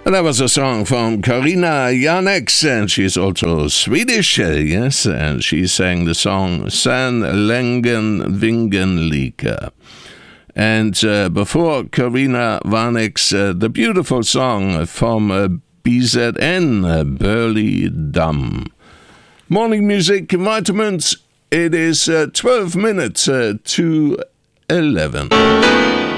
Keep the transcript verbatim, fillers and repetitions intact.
That was a song from Karina Janex, and she's also Swedish, uh, yes, and she sang the song San Längen Vingen Lika. And uh, before Karina Janex, uh, the beautiful song from uh, B Z N, uh, Burley Dam. Morning music, vitamins, it is uh, twelve minutes uh, to eleven.